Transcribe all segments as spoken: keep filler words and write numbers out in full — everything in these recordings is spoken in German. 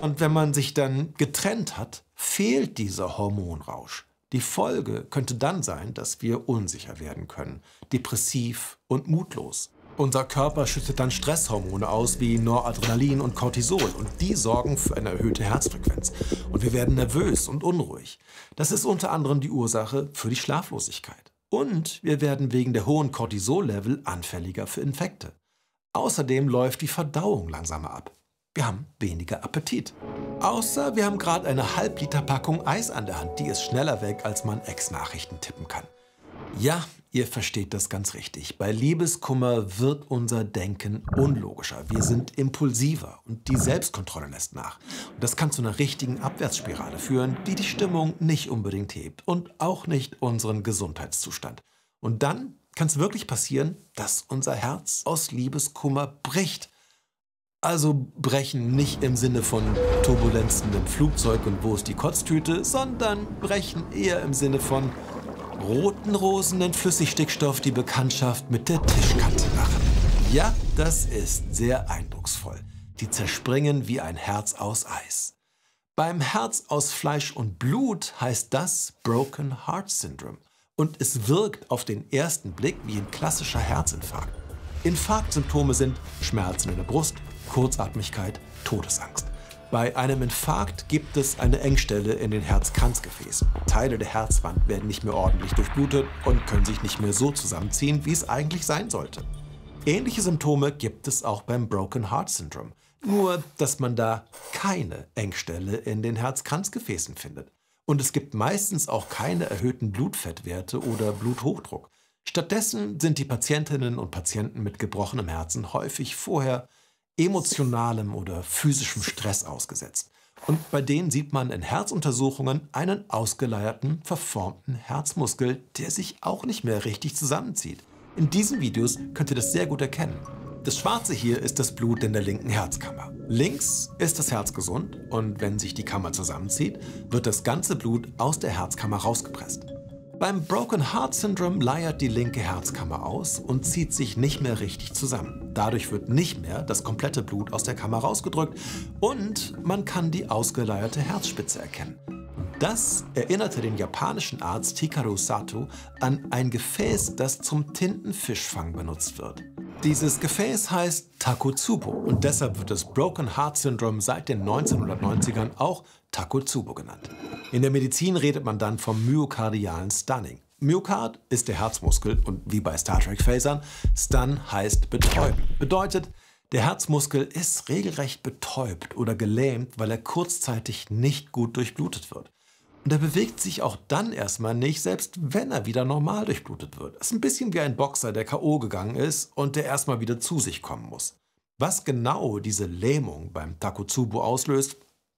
Und wenn man sich dann getrennt hat, fehlt dieser Hormonrausch. Die Folge könnte dann sein, dass wir unsicher werden können, depressiv und mutlos. Unser Körper schüttet dann Stresshormone aus wie Noradrenalin und Cortisol und die sorgen für eine erhöhte Herzfrequenz. Und wir werden nervös und unruhig. Das ist unter anderem die Ursache für die Schlaflosigkeit. Und wir werden wegen der hohen Cortisol-Level anfälliger für Infekte. Außerdem läuft die Verdauung langsamer ab. Wir haben weniger Appetit. Außer wir haben gerade eine Halbliter-Packung Eis an der Hand. Die ist schneller weg, als man Ex-Nachrichten tippen kann. Ja, ihr versteht das ganz richtig. Bei Liebeskummer wird unser Denken unlogischer. Wir sind impulsiver und die Selbstkontrolle lässt nach. Und das kann zu einer richtigen Abwärtsspirale führen, die die Stimmung nicht unbedingt hebt und auch nicht unseren Gesundheitszustand. Und dann kann es wirklich passieren, dass unser Herz aus Liebeskummer bricht. Also brechen nicht im Sinne von Turbulenzen im Flugzeug und wo ist die Kotztüte, sondern brechen eher im Sinne von roten Rosen nennt Flüssigstickstoff die Bekanntschaft mit der Tischkante machen. Ja, das ist sehr eindrucksvoll. Die zerspringen wie ein Herz aus Eis. Beim Herz aus Fleisch und Blut heißt das Broken Heart Syndrome. Und es wirkt auf den ersten Blick wie ein klassischer Herzinfarkt. Infarktsymptome sind Schmerzen in der Brust, Kurzatmigkeit, Todesangst. Bei einem Infarkt gibt es eine Engstelle in den Herzkranzgefäßen. Teile der Herzwand werden nicht mehr ordentlich durchblutet und können sich nicht mehr so zusammenziehen, wie es eigentlich sein sollte. Ähnliche Symptome gibt es auch beim Broken Heart Syndrome. Nur, dass man da keine Engstelle in den Herzkranzgefäßen findet. Und es gibt meistens auch keine erhöhten Blutfettwerte oder Bluthochdruck. Stattdessen sind die Patientinnen und Patienten mit gebrochenem Herzen häufig vorher emotionalem oder physischem Stress ausgesetzt. Und bei denen sieht man in Herzuntersuchungen einen ausgeleierten, verformten Herzmuskel, der sich auch nicht mehr richtig zusammenzieht. In diesen Videos könnt ihr das sehr gut erkennen. Das Schwarze hier ist das Blut in der linken Herzkammer. Links ist das Herz gesund und wenn sich die Kammer zusammenzieht, wird das ganze Blut aus der Herzkammer rausgepresst. Beim Broken Heart Syndrome leiert die linke Herzkammer aus und zieht sich nicht mehr richtig zusammen. Dadurch wird nicht mehr das komplette Blut aus der Kammer rausgedrückt und man kann die ausgeleierte Herzspitze erkennen. Das erinnerte den japanischen Arzt Hikaru Sato an ein Gefäß, das zum Tintenfischfang benutzt wird. Dieses Gefäß heißt Takotsubo und deshalb wird das Broken Heart Syndrome seit den neunzehnhundertneunzigern auch Takotsubo genannt. In der Medizin redet man dann vom myokardialen Stunning. Myokard ist der Herzmuskel und wie bei Star Trek-Phasern, Stun heißt betäuben. Bedeutet, der Herzmuskel ist regelrecht betäubt oder gelähmt, weil er kurzzeitig nicht gut durchblutet wird. Und er bewegt sich auch dann erstmal nicht, selbst wenn er wieder normal durchblutet wird. Es ist ein bisschen wie ein Boxer, der K O gegangen ist und der erstmal wieder zu sich kommen muss. Was genau diese Lähmung beim Takotsubo auslöst?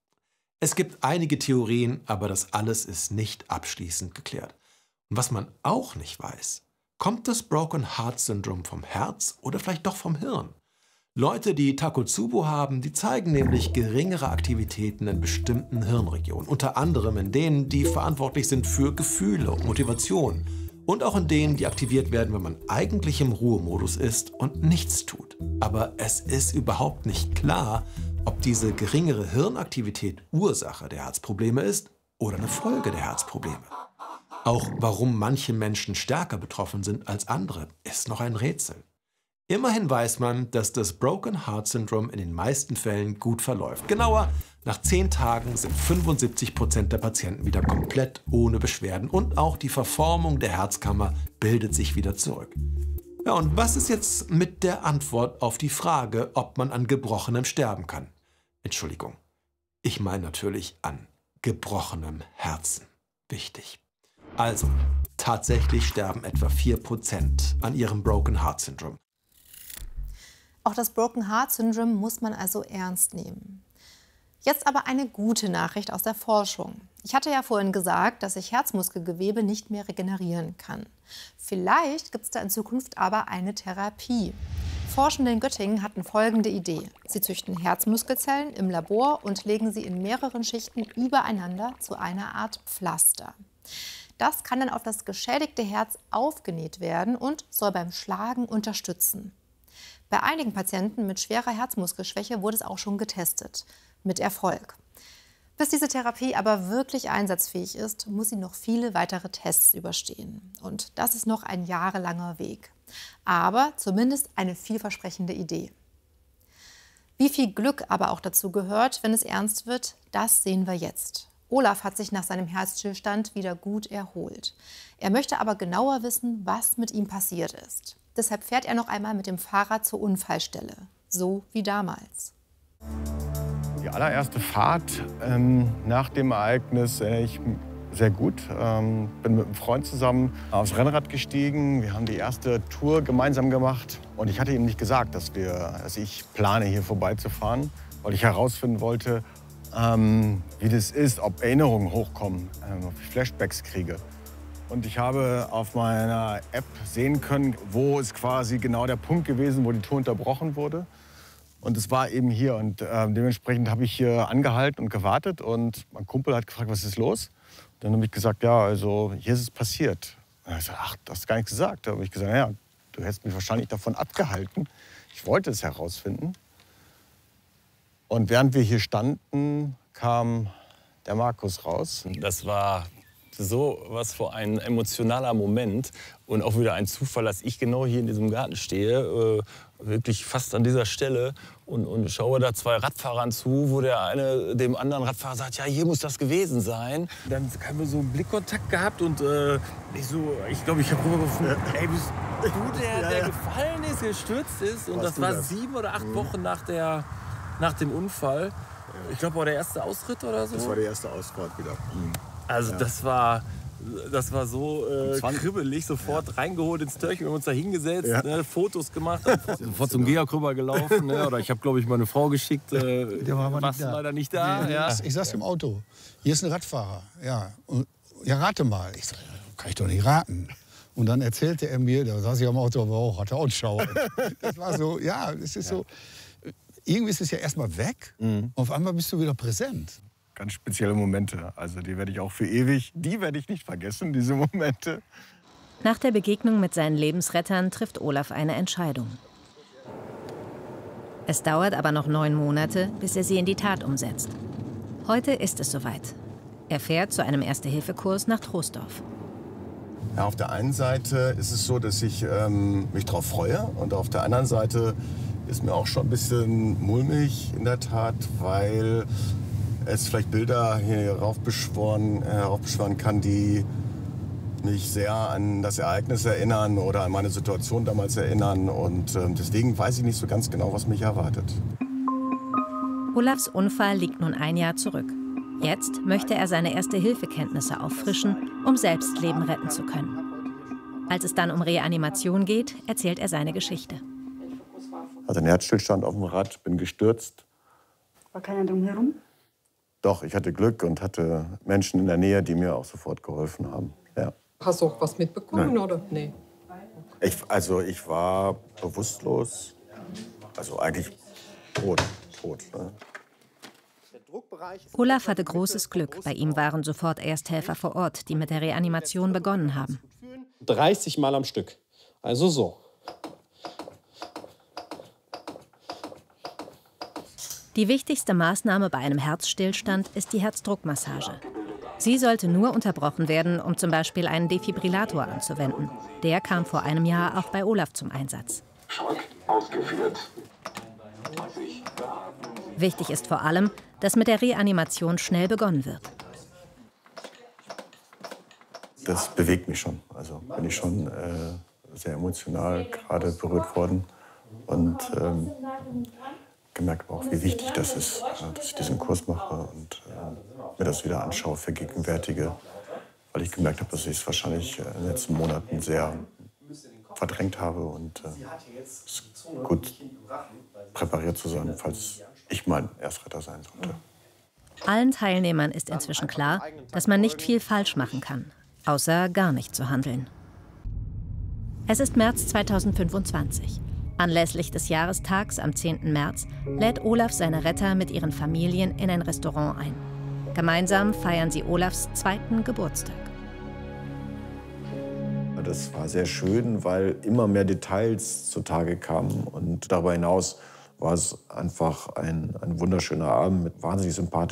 Es gibt einige Theorien, aber das alles ist nicht abschließend geklärt. Und was man auch nicht weiß, kommt das Broken Heart Syndrome vom Herz oder vielleicht doch vom Hirn? Leute, die Takotsubo haben, die zeigen nämlich geringere Aktivitäten in bestimmten Hirnregionen. Unter anderem in denen, die verantwortlich sind für Gefühle und Motivation. Und auch in denen, die aktiviert werden, wenn man eigentlich im Ruhemodus ist und nichts tut. Aber es ist überhaupt nicht klar, ob diese geringere Hirnaktivität Ursache der Herzprobleme ist oder eine Folge der Herzprobleme. Auch warum manche Menschen stärker betroffen sind als andere, ist noch ein Rätsel. Immerhin weiß man, dass das Broken Heart Syndrome in den meisten Fällen gut verläuft. Genauer, nach zehn Tagen sind fünfundsiebzig Prozent der Patienten wieder komplett ohne Beschwerden und auch die Verformung der Herzkammer bildet sich wieder zurück. Ja, und was ist jetzt mit der Antwort auf die Frage, ob man an Gebrochenem sterben kann? Entschuldigung, ich meine natürlich an gebrochenem Herzen. Wichtig. Also, tatsächlich sterben etwa vier Prozent an ihrem Broken Heart Syndrome. Auch das Broken Heart Syndrome muss man also ernst nehmen. Jetzt aber eine gute Nachricht aus der Forschung. Ich hatte ja vorhin gesagt, dass sich Herzmuskelgewebe nicht mehr regenerieren kann. Vielleicht gibt es da in Zukunft aber eine Therapie. Forschende in Göttingen hatten folgende Idee. Sie züchten Herzmuskelzellen im Labor und legen sie in mehreren Schichten übereinander zu einer Art Pflaster. Das kann dann auf das geschädigte Herz aufgenäht werden und soll beim Schlagen unterstützen. Bei einigen Patienten mit schwerer Herzmuskelschwäche wurde es auch schon getestet. Mit Erfolg. Bis diese Therapie aber wirklich einsatzfähig ist, muss sie noch viele weitere Tests überstehen. Und das ist noch ein jahrelanger Weg. Aber zumindest eine vielversprechende Idee. Wie viel Glück aber auch dazu gehört, wenn es ernst wird, das sehen wir jetzt. Olaf hat sich nach seinem Herzstillstand wieder gut erholt. Er möchte aber genauer wissen, was mit ihm passiert ist. Deshalb fährt er noch einmal mit dem Fahrrad zur Unfallstelle. So wie damals. Die allererste Fahrt ähm, nach dem Ereignis erinnere ich sehr gut. Ähm, bin mit einem Freund zusammen aufs Rennrad gestiegen. Wir haben die erste Tour gemeinsam gemacht. Und ich hatte ihm nicht gesagt, dass, wir, dass ich plane, hier vorbeizufahren, weil ich herausfinden wollte, ähm, wie das ist, ob Erinnerungen hochkommen, ähm, ob ich Flashbacks kriege. Und ich habe auf meiner App sehen können, wo ist quasi genau der Punkt gewesen, wo die Tour unterbrochen wurde. Und es war eben hier. Und äh, dementsprechend habe ich hier angehalten und gewartet. Und mein Kumpel hat gefragt, was ist los? Und dann habe ich gesagt, ja, also hier ist es passiert. Und er hat gesagt, ach, du hast gar nichts gesagt. Da habe ich gesagt, ja, du hättest mich wahrscheinlich davon abgehalten. Ich wollte es herausfinden. Und während wir hier standen, kam der Markus raus. Das war so was für ein emotionaler Moment und auch wieder ein Zufall, dass ich genau hier in diesem Garten stehe, äh, wirklich fast an dieser Stelle und, und schaue da zwei Radfahrern zu, wo der eine dem anderen Radfahrer sagt, ja, hier muss das gewesen sein. Dann haben wir so einen Blickkontakt gehabt und äh, ich so, ich glaube, ich habe rübergefunden, ja. Ey, bist du der, der ja, ja. gefallen ist, gestürzt ist? Und das war das? sieben oder acht mhm. Wochen nach, der, nach dem Unfall. Ich glaube, war der erste Ausritt oder so. Das war die erste Ausfahrt wieder. Mhm. Also ja. das war, das war so äh, kribbelig, sofort ja. reingeholt ins Törchen, wir haben uns da hingesetzt, ja. ne, Fotos gemacht, sofort zum Georg rüber gelaufen. Ne, oder ich habe, glaube ich, meine Frau geschickt, äh, der war aber warst nicht da. leider nicht da. Nee, ja. Ich saß im Auto, hier ist ein Radfahrer, ja, und, ja rate mal. Ich sag, kann ich doch nicht raten. Und dann erzählte er mir, da saß ich am Auto, aber auch, hatte auch einen Schauer. Das war so, ja, es ist ja. so, irgendwie ist es ja erstmal weg mhm. und auf einmal bist du wieder präsent. Ganz spezielle Momente. Also die werde ich auch für ewig, die werde ich nicht vergessen, diese Momente. Nach der Begegnung mit seinen Lebensrettern trifft Olaf eine Entscheidung. Es dauert aber noch neun Monate, bis er sie in die Tat umsetzt. Heute ist es soweit. Er fährt zu einem Erste-Hilfe-Kurs nach Troisdorf. Ja, auf der einen Seite ist es so, dass ich ähm, mich darauf freue. Und auf der anderen Seite ist mir auch schon ein bisschen mulmig in der Tat, weil es vielleicht Bilder hier heraufbeschworen, heraufbeschworen kann, die mich sehr an das Ereignis erinnern oder an meine Situation damals erinnern. Und äh, deswegen weiß ich nicht so ganz genau, was mich erwartet. Olafs Unfall liegt nun ein Jahr zurück. Jetzt möchte er seine Erste-Hilfe-Kenntnisse auffrischen, um selbst Leben retten zu können. Als es dann um Reanimation geht, erzählt er seine Geschichte. Ich hatte einen Herzstillstand auf dem Rad, bin gestürzt. War keiner drumherum? Doch, ich hatte Glück und hatte Menschen in der Nähe, die mir auch sofort geholfen haben. Ja. Hast du auch was mitbekommen, Nein. oder? Nee. Ich, also ich war bewusstlos, also eigentlich tot. tot ne? Olaf hatte großes Glück. Bei ihm waren sofort Ersthelfer vor Ort, die mit der Reanimation begonnen haben. dreißig Mal am Stück. Also so. Die wichtigste Maßnahme bei einem Herzstillstand ist die Herzdruckmassage. Sie sollte nur unterbrochen werden, um zum Beispiel einen Defibrillator anzuwenden. Der kam vor einem Jahr auch bei Olaf zum Einsatz. Schock ausgeführt. Wichtig ist vor allem, dass mit der Reanimation schnell begonnen wird. Das bewegt mich schon. Also bin ich schon äh, sehr emotional gerade berührt worden. Und ähm, gemerkt auch, wie wichtig das ist, äh, dass ich diesen Kurs mache und äh, mir das wieder anschaue, vergegenwärtige. Weil ich gemerkt habe, dass ich es wahrscheinlich in den letzten Monaten sehr verdrängt habe und äh, es ist gut präpariert zu sein, falls ich mein Erstretter sein sollte. Allen Teilnehmern ist inzwischen klar, dass man nicht viel falsch machen kann, außer gar nicht zu handeln. Es ist März zweitausendfünfundzwanzig. Anlässlich des Jahrestags am zehnten März lädt Olaf seine Retter mit ihren Familien in ein Restaurant ein. Gemeinsam feiern sie Olafs zweiten Geburtstag. Das war sehr schön, weil immer mehr Details zutage kamen. Und darüber hinaus war es einfach ein, ein wunderschöner Abend mit wahnsinnig sympathischen